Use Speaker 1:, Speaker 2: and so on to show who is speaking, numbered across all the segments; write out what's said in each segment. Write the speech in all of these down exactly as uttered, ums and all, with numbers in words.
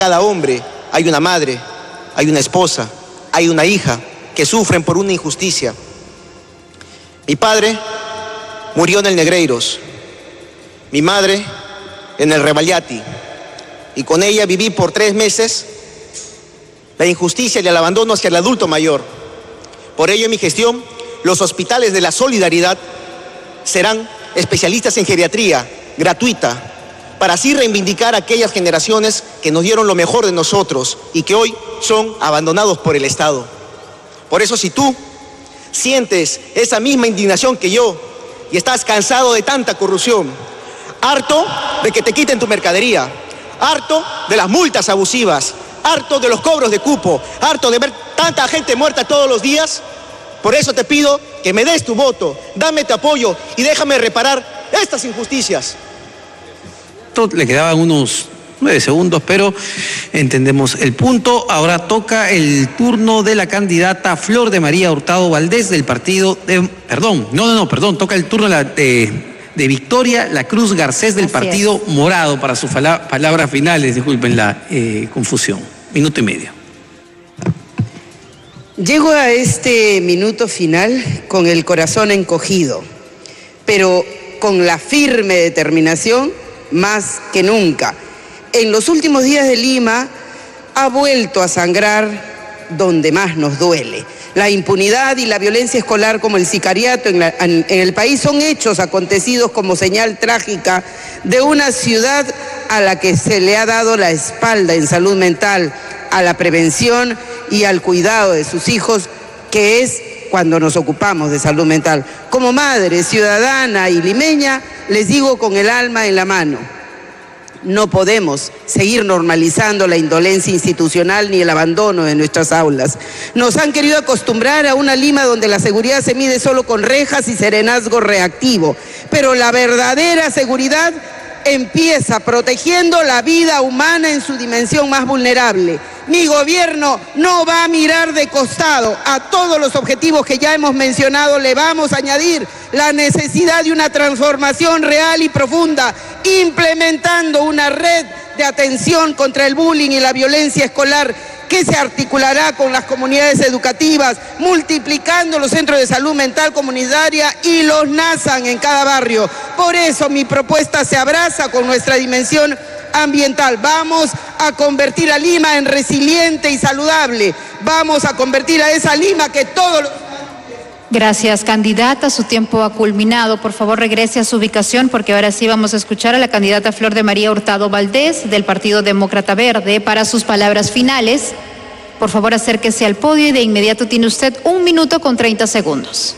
Speaker 1: cada hombre hay una madre, hay una esposa, hay una hija que sufren por una injusticia. Mi padre murió en el Negreiros, mi madre en el Rebagliati, y con ella viví por tres meses la injusticia y el abandono hacia el adulto mayor. Por ello, en mi gestión, los hospitales de la Solidaridad serán especialistas en geriatría gratuita, para así reivindicar a aquellas generaciones que nos dieron lo mejor de nosotros y que hoy son abandonados por el Estado. Por eso, si tú sientes esa misma indignación que yo y estás cansado de tanta corrupción, harto de que te quiten tu mercadería, harto de las multas abusivas, harto de los cobros de cupo, harto de ver tanta gente muerta todos los días, por eso te pido que me des tu voto, dame tu apoyo y déjame reparar estas injusticias.
Speaker 2: Le quedaban unos nueve segundos, pero entendemos el punto. Ahora toca el turno de la candidata Flor de María Hurtado Valdés del partido de... Perdón, no, no, no, perdón, toca el turno de, la, de, de Victoria La Cruz Garcés del Así Partido es. Morado para sus fala, palabras finales, disculpen la eh, confusión. Minuto y medio.
Speaker 3: Llego a este minuto final con el corazón encogido, pero con la firme determinación más que nunca. En los últimos días de Lima ha vuelto a sangrar donde más nos duele. La impunidad y la violencia escolar como el sicariato en, la, en, en el país son hechos acontecidos como señal trágica de una ciudad a la que se le ha dado la espalda en salud mental, a la prevención y al cuidado de sus hijos, que es cuando nos ocupamos de salud mental. Como madre, ciudadana y limeña, les digo con el alma en la mano, no podemos seguir normalizando la indolencia institucional ni el abandono de nuestras aulas. Nos han querido acostumbrar a una Lima donde la seguridad se mide solo con rejas y serenazgo reactivo, pero la verdadera seguridad empieza protegiendo la vida humana en su dimensión más vulnerable. Mi gobierno no va a mirar de costado. A todos los objetivos que ya hemos mencionado le vamos a añadir la necesidad de una transformación real y profunda, implementando una red de atención contra el bullying y la violencia escolar que se articulará con las comunidades educativas, multiplicando los centros de salud mental comunitaria y los NASAN en cada barrio. Por eso mi propuesta se abraza con nuestra dimensión ambiental. Vamos a convertir a Lima en resiliente y saludable. Vamos a convertir a esa Lima que todos los...
Speaker 4: Gracias, candidata. Su tiempo ha culminado. Por favor, regrese a su ubicación porque ahora sí vamos a escuchar a la candidata Flor de María Hurtado Valdés del Partido Demócrata Verde para sus palabras finales. Por favor, acérquese al podio y de inmediato tiene usted un minuto con treinta segundos.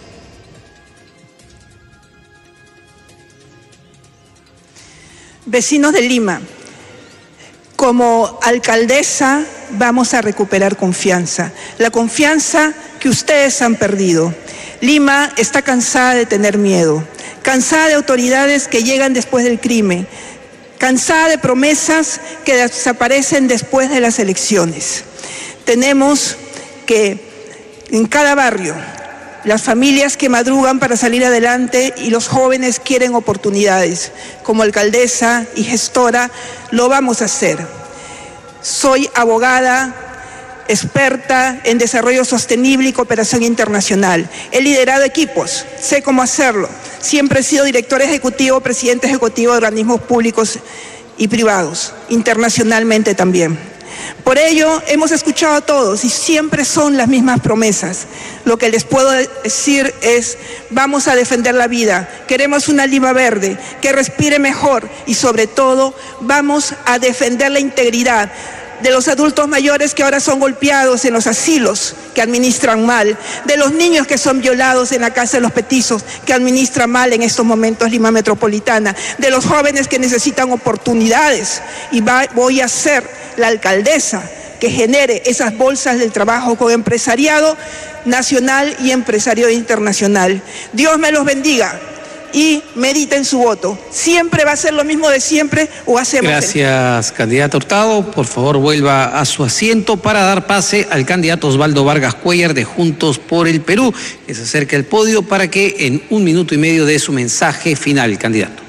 Speaker 5: Vecinos de Lima, como alcaldesa vamos a recuperar confianza, la confianza que ustedes han perdido. Lima está cansada de tener miedo, cansada de autoridades que llegan después del crimen, cansada de promesas que desaparecen después de las elecciones. Tenemos que en cada barrio, las familias que madrugan para salir adelante y los jóvenes quieren oportunidades. Como alcaldesa y gestora lo vamos a hacer. Soy abogada, experta en desarrollo sostenible y cooperación internacional. He liderado equipos, sé cómo hacerlo. Siempre he sido director ejecutivo, presidente ejecutivo de organismos públicos y privados, internacionalmente también. Por ello, hemos escuchado a todos y siempre son las mismas promesas. Lo que les puedo decir es, vamos a defender la vida, queremos una Lima verde, que respire mejor y sobre todo, vamos a defender la integridad de los adultos mayores que ahora son golpeados en los asilos que administran mal, de los niños que son violados en la casa de los petizos que administran mal en estos momentos Lima Metropolitana, de los jóvenes que necesitan oportunidades y va, voy a ser la alcaldesa que genere esas bolsas del trabajo con empresariado nacional y empresariado internacional. Dios me los bendiga. Y mediten su voto. ¿Siempre va a ser lo mismo de siempre o hacemos?
Speaker 2: Gracias, candidata Hurtado. Por favor, vuelva a su asiento para dar pase al candidato Osvaldo Vargas Cuéllar de Juntos por el Perú, que se acerca al podio para que en un minuto y medio dé su mensaje final, candidato.